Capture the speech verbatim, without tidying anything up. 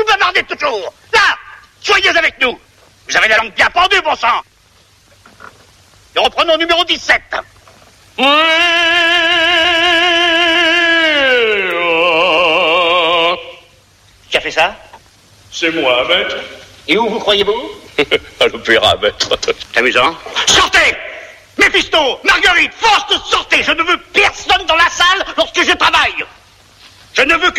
vous bavardez toujours. Là, soyez avec nous. Vous avez la langue bien pendue, bon sang. Et reprenons au numéro dix-sept. Oui. Qui a fait ça? C'est moi, maître. Et où vous croyez-vous? À l'opéra, maître. C'est amusant. Sortez! Méphisto, Marguerite, Faust, sortez! Je ne veux personne dans la salle lorsque je travaille. Je ne veux que